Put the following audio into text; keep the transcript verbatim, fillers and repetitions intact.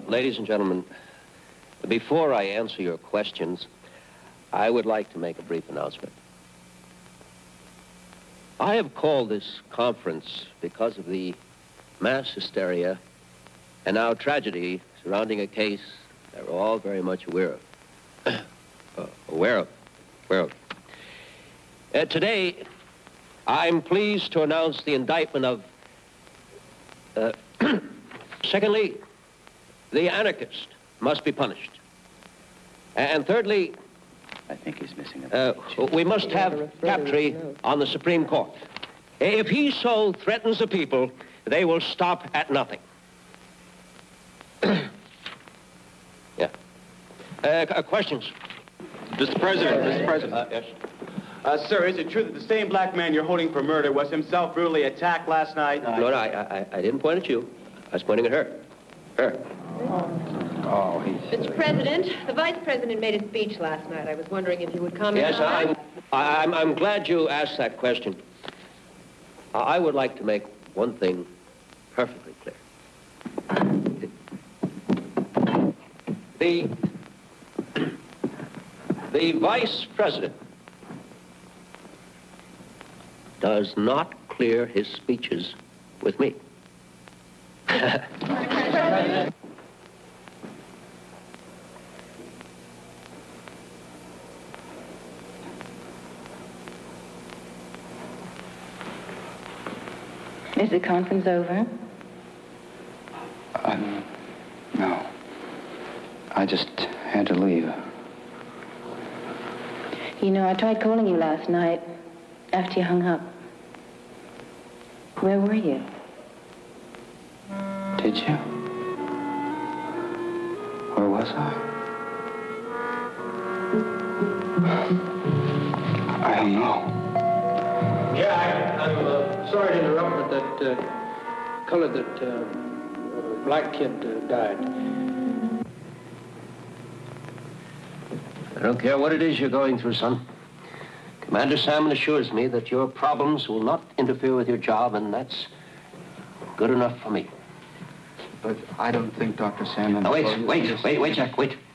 ladies and gentlemen, before I answer your questions, I would like to make a brief announcement. I have called this conference because of the mass hysteria and now tragedy surrounding a case that we're all very much aware of. uh, aware of. Aware of. Uh, today, I'm pleased to announce the indictment of, uh, secondly, the anarchist must be punished. And thirdly, I think he's missing a uh, we must have Captree on the Supreme Court. If he so threatens the people, they will stop at nothing. Yeah. Uh, questions? Mister President, Mister President. Uh, yes. Uh, sir, is it true that the same black man you're holding for murder was himself brutally attacked last night? No, no, I, I, I didn't point at you. I was pointing at her. Her. Oh, he's... Mister President, the Vice President made a speech last night. I was wondering if you would comment Yes, on I'm, that. I'm, I'm glad you asked that question. I would like to make one thing perfectly clear. The, the Vice President does not clear his speeches with me. Is the conference over? Um, no. I just had to leave. You know, I tried calling you last night after you hung up. Where were you? Did you? Where was I? I don't know. Yeah, I, I'm uh, sorry to interrupt, but that uh, colored, that uh, black kid uh, died. I don't care what it is you're going through, son. Commander Salmon assures me that your problems will not interfere with your job, and that's good enough for me. But I don't think Doctor Salmon... Now, wait, wait, wait, wait, Jack, wait.